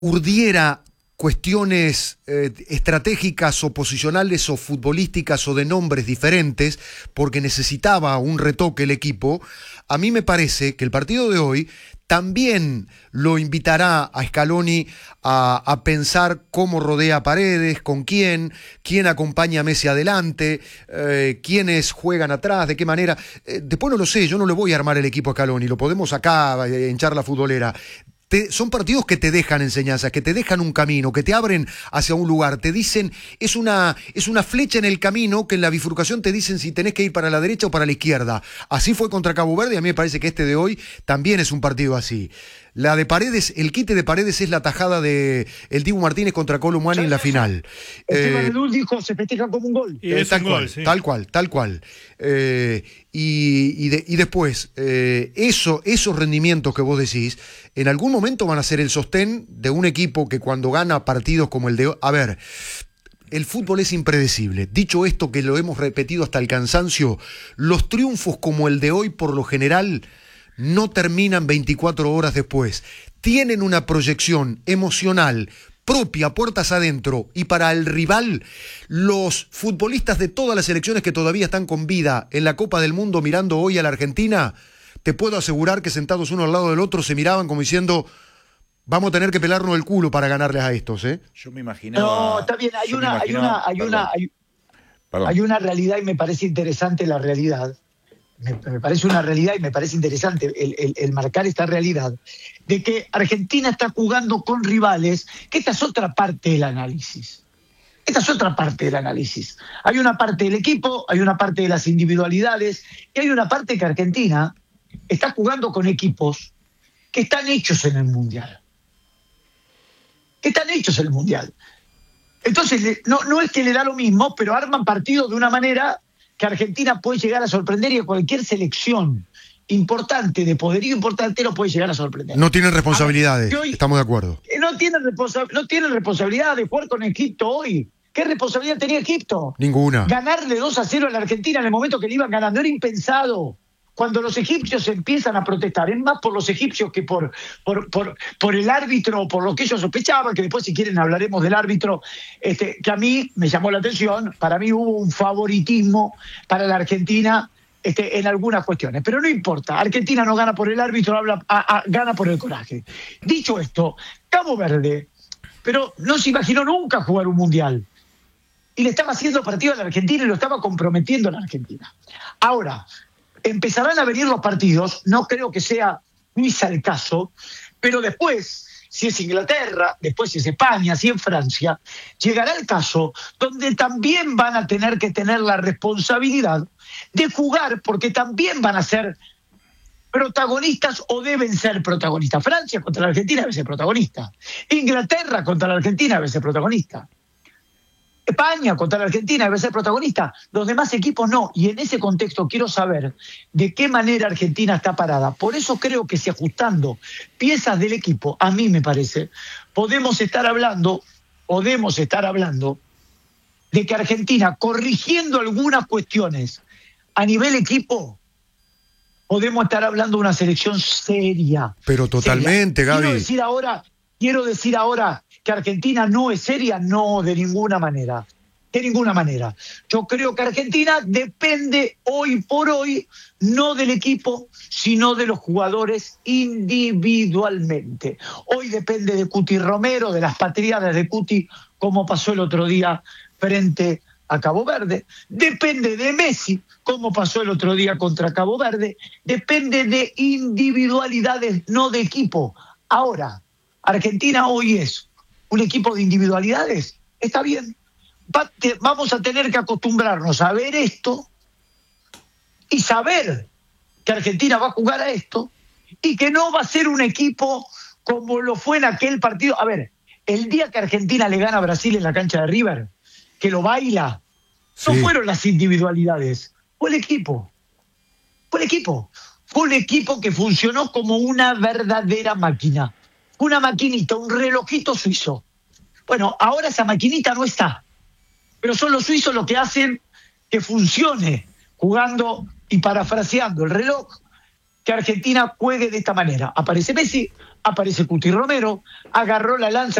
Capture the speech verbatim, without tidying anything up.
urdiera cuestiones eh, estratégicas o posicionales o futbolísticas o de nombres diferentes, porque necesitaba un retoque el equipo, a mí me parece que el partido de hoy también lo invitará a Scaloni a, a pensar cómo rodea a Paredes, con quién, quién acompaña a Messi adelante, eh, quiénes juegan atrás, de qué manera. Eh, después no lo sé, yo no le voy a armar el equipo a Scaloni, lo podemos acá eh, en charla futbolera. Te, son partidos que te dejan enseñanzas, que te dejan un camino, que te abren hacia un lugar, te dicen, es una, es una flecha en el camino que en la bifurcación te dicen si tenés que ir para la derecha o para la izquierda. Así fue contra Cabo Verde y a mí me parece que este de hoy también es un partido así. La de Paredes, el quite de Paredes es la tajada de el Dibu Martínez contra Colo Muani en la final. Esteban eh, Edul dijo, se festeja como un gol. Y eh, tal, cual, gol sí. tal cual, tal cual. Eh, y, y, de, y después, eh, eso, esos rendimientos que vos decís, en algún momento van a ser el sostén de un equipo que cuando gana partidos como el de hoy... A ver... El fútbol es impredecible. Dicho esto, que lo hemos repetido hasta el cansancio, los triunfos como el de hoy, por lo general, no terminan veinticuatro horas después. Tienen una proyección emocional propia, puertas adentro, y para el rival, los futbolistas de todas las selecciones que todavía están con vida en la Copa del Mundo mirando hoy a la Argentina, te puedo asegurar que sentados uno al lado del otro se miraban como diciendo... Vamos a tener que pelarnos el culo para ganarles a estos, ¿eh? Yo me imaginaba... No, está bien, hay una, hay una, hay una, hay, hay una realidad y me parece interesante la realidad. Me, me parece una realidad y me parece interesante el, el, el marcar esta realidad de que Argentina está jugando con rivales, que esta es otra parte del análisis. Esta es otra parte del análisis. Hay una parte del equipo, hay una parte de las individualidades y hay una parte que Argentina está jugando con equipos que están hechos en el Mundial. que están hechos en el Mundial. Entonces, no, no es que le da lo mismo, pero arman partidos de una manera que Argentina puede llegar a sorprender y a cualquier selección importante, de poderío importante, lo puede llegar a sorprender. No tienen responsabilidades, ver, hoy, estamos de acuerdo. No tienen, responsa- no tienen responsabilidad de jugar con Egipto hoy. ¿Qué responsabilidad tenía Egipto? Ninguna. Ganarle dos a cero a la Argentina en el momento que le iban ganando era impensado. Cuando los egipcios empiezan a protestar, es más por los egipcios que por, por, por, por el árbitro, por lo que ellos sospechaban, que después si quieren hablaremos del árbitro, este, que a mí me llamó la atención, para mí hubo un favoritismo para la Argentina este, en algunas cuestiones, pero no importa, Argentina no gana por el árbitro, habla, a, a, gana por el coraje. Dicho esto, Cabo Verde, pero no se imaginó nunca jugar un mundial, y le estaba haciendo partido a la Argentina y lo estaba comprometiendo a la Argentina. Ahora, empezarán a venir los partidos, no creo que sea Suiza el caso, pero después, si es Inglaterra, después si es España, si es Francia, llegará el caso donde también van a tener que tener la responsabilidad de jugar, porque también van a ser protagonistas o deben ser protagonistas. Francia contra la Argentina debe ser protagonista. Inglaterra contra la Argentina debe ser protagonista. España contra la Argentina debe ser protagonista, los demás equipos no, y en ese contexto quiero saber de qué manera Argentina está parada. Por eso creo que si ajustando piezas del equipo, a mí me parece, podemos estar hablando, podemos estar hablando de que Argentina, corrigiendo algunas cuestiones a nivel equipo, podemos estar hablando de una selección seria. Pero totalmente, seria. Gaby. Quiero decir ahora, quiero decir ahora que Argentina no es seria, no, de ninguna manera, de ninguna manera. Yo creo que Argentina depende hoy por hoy, no del equipo, sino de los jugadores individualmente. Hoy depende de Cuti Romero, de las patriadas de Cuti, como pasó el otro día frente a Cabo Verde. Depende de Messi, como pasó el otro día contra Cabo Verde. Depende de individualidades, no de equipo. Ahora, Argentina hoy es un equipo de individualidades, está bien. Va, te, vamos a tener que acostumbrarnos a ver esto y saber que Argentina va a jugar a esto y que no va a ser un equipo como lo fue en aquel partido. A ver, el día que Argentina le gana a Brasil en la cancha de River, que lo baila, sí. No fueron las individualidades, fue el equipo. Fue el equipo. Fue un equipo que funcionó como una verdadera máquina. Una maquinita, un relojito suizo. Bueno, ahora esa maquinita no está, pero son los suizos los que hacen que funcione, jugando y parafraseando el reloj, que que Argentina juegue de esta manera. Aparece Messi, aparece Cuti Romero, agarró la lanza